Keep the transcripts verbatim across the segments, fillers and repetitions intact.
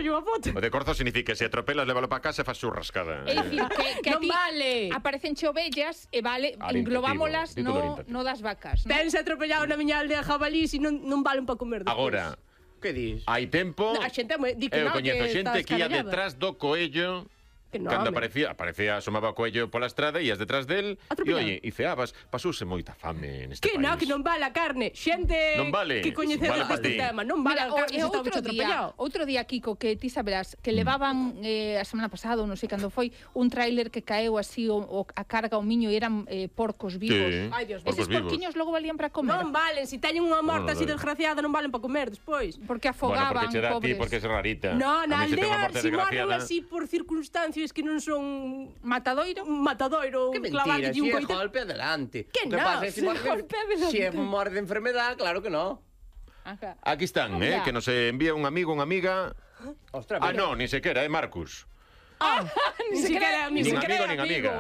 aquí unha foto. O de corzo significa se atropelas, lévalo para casa e faz churrascada. É dicir, que, que Non vale. aparecen ovellas e vale, englobámolas no, no das vacas, ¿no? Tense atropellado na miña aldea jabalís e non, non valen para comer despois. Agora, Que dis? hai tempo, A xente di que eu non, coñezo que xente estás que ia carallada. detrás do coello. Que non, Cando home. aparecía, aparecía, asomaba o coello pola estrada e ias detrás del e, Atropellado. oye, e ceabas, pasouse moita fame neste Que país. non, que non vale a carne. Xente Non vale. que coñecedor Vale pa deste ti. tema. Non vale Mira, a carne e se está outro mucho día, atropellado. outro día, Kiko, que ti saberás que Mm. levaban eh, a semana pasada, non sei cando foi, un tráiler que caeu así o, o, a carga ao miño e eran eh, porcos vivos. Sí, Ai, Dios mío. porcos Eses vivos. porquiños logo valían para comer. Non valen, se teñen unha morta Non, así non. desgraciada non valen para comer despois. Porque Bueno, afogaban, porque che dá a ti, pobres. porque es rarita. No, na A mí se ten unha aldea, morte si morren desgraciada. así por circunstancias que non son Matadoiro. un matadoiro, Que clavante mentira, un si é coite. golpe adelante. Que O no, pasa é si si é morre- golpe adelante. Si é morte de enfermedad, claro que no. Ajá. Aquí están, eh, Mira. que nos envía un amigo, unha amiga. Ostras, Ah, mira. no, ni sequera, é Marcus. Ni siquiera, ni Nin siquiera amigo, nin amigo.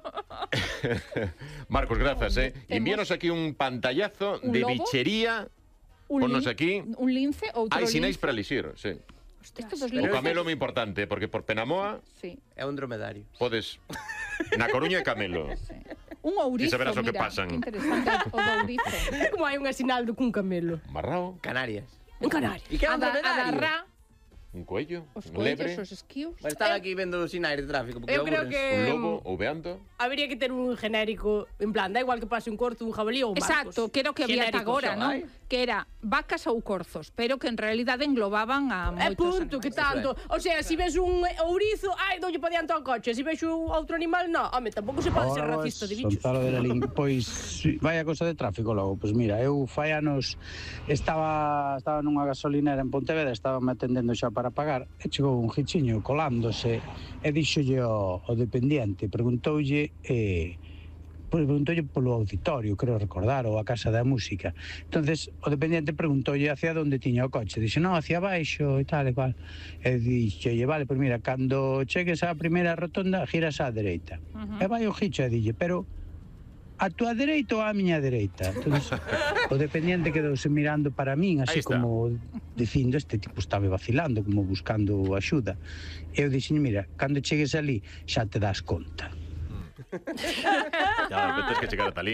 amiga. Marcos, grazas, eh. Temos Envíanos aquí un pantallazo un de lobo, bichería. Un Ponnos lin- aquí. Un lince, outro Hai sinais lince. para elixir, sí. Estos dos O linces. camelo é moi importante, porque por Penamoa Sí. É un dromedario. podes... Na Coruña é camelo. Un ourizo, Ti saberás o que mira, pasan. que interesante o do ourizo. É como hai un asinaldo cun camelo. Marrao, Canarias. En Canarias. E que é A un da, a da dromedario? ra, un coello, os un coellos, lebre, os esquios. Mas están aquí vendo os sinais de tráfico, porque Eu creo aburrense. que un lobo, ouveando. habría que ter un genérico, en plan, da igual que pase un corto, un jabalí ou un Marcos. Exacto, que era o que había ata Genérico agora, só, non? ai. Que era vacas ou corzos, pero que en realidade englobaban a É moitos punto, que animais. tanto. O sea, se ves un ourizo, ai, doulle pa diante ao coche. Se ves un outro animal, no. Home, tampouco se pode ser racista de bichos. Gonzalo de Lalín. Pois, vaya cosa de tráfico logo. Pois mira, eu fai anos estaba estaba nunha gasolinera en Pontevedra, estaba me atendendo xa para pagar, e chegou un gichiño colándose e díxolle ao, ao dependiente, preguntoulle eh, pois preguntoulle polo auditorio, creo recordar, ou a Casa da Música. Entonces o dependiente preguntoulle hacia onde tiña o coche. Dixe, non, hacia baixo e tal e cual. E dixolle, vale, pois mira, cando chegues á primeira rotonda, giras á dereita. Ujú. E vai o gicho e dille, pero a túa dereita ou a miña dereita? Entonces, o dependiente quedouse mirando para min, Aí así está. como dicindo, este tipo estaba vacilando, como buscando axuda. E eu dixen, mira, cando chegues ali, xa te das conta. Ya, pero tens que chegar ata ali.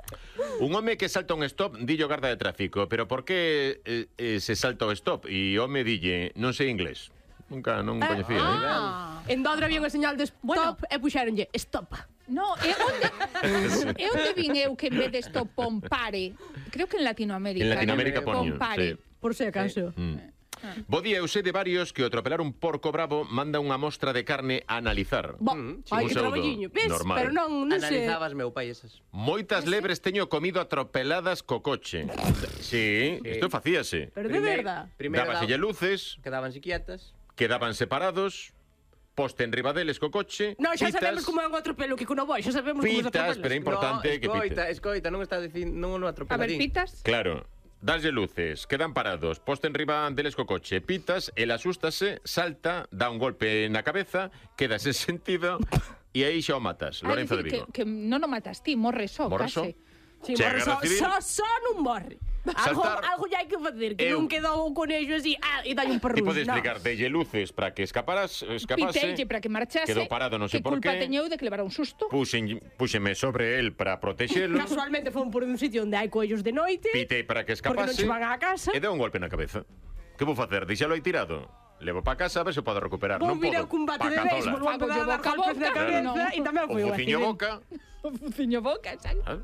Un home que salta un stop, dillo garda de tráfico, pero por que eh, eh, se salta o stop? E o home dille, non sei inglés. Nunca, non coñecía, eh? Ah, En Dodra había unha señal de stop Bueno. e puxéronlle stop. no, e onde, e onde vin eu que en vez de stop pon pare? Creo que en Latinoamérica. En Latinoamérica non? poño, Pon pare. sí. Por se acaso. Mm. Bo día, eu sei de varios que ao atropelar un porco bravo manda unha mostra de carne a analizar. Bo, Mm, ai, un que pseudo traballiño. Ves? normal. Pero non, non sei. Analizabas meu pai esas. Moitas lebres teño comido atropeladas co coche. Sí, isto facíase. Pero de verdad. Primeiro Dábaselle luces, quedaban quietas. quedaban separados, poste en riba deles co coche, Non, xa pitas, sabemos como é un atropelo, que non vai, xa sabemos como se pitas, atropela. pero é importante no, que escoita, pites. escoita, non está dicindo, non o A atropela ver, ti. pitas. Claro, daslle luces, quedan parados, poste en riba deles co coche, pitas, el asústase, salta, dá un golpe na cabeza, queda sen sentido e aí xa o matas. Ah, Lorenzo de dicir, Vigo. que, que non o matas ti, morre só, Morre só. case. Sí, Che, morre Guerra só, Civil. só, só non morre. Algo, Saltar- algo ya hai que facer, que Eu- non quedou o conexo así, ah, e dalle un perrus. Ti podes no. explicar, delle luces para que escaparas, escapase. Pitelle para que marchase. Quedou parado, non sei que por culpa qué. teñeu de que levara un susto. Puxen, puxeme sobre el para protexelo. Casualmente fomos por un sitio onde hai coellos de noite. Pitei para que Porque non escapase. che van á casa. E deu un golpe na cabeza. Que vou facer? Dixelo aí tirado. Levo para casa a ver se podo recuperar. Vou non vir podo. ao combate de Pa cazola. béisbol, vou Fago empezar a yo dar boca a golpes na boca, cabeza no. e tamén O foi un buciño accidente. boca. O fuciño boca, exacto. Ah,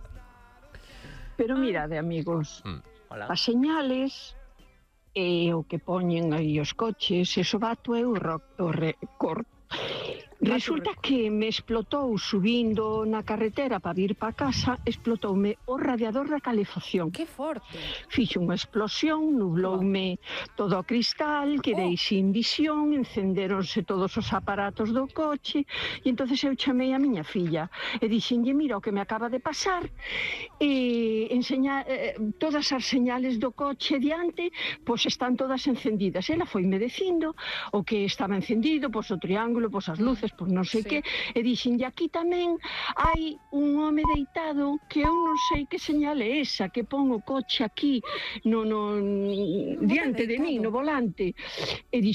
Pero mirade, amigos, Mm. Hola. as señales e o que poñen aí os coches, eso vato é o, ro- o récord. Resulta que me explotou subindo na carretera para vir para casa, explotoume o radiador da calefacción. Que forte. Fixo unha explosión, nubloume todo o cristal, quedei sin visión, encendéronse todos os aparatos do coche, e entonces eu chamei a miña filla e dixenlle, mira o que me acaba de pasar, e enseña, eh, todas as señales do coche diante, pois están todas encendidas. Ela foi me dicindo o que estaba encendido, pois o triángulo, pois as luces, pois non sei Sí. que, e dixenlle, aquí tamén hai un home deitado que eu non sei que señal é esa, que pon o coche aquí no, no diante de mí, no volante. E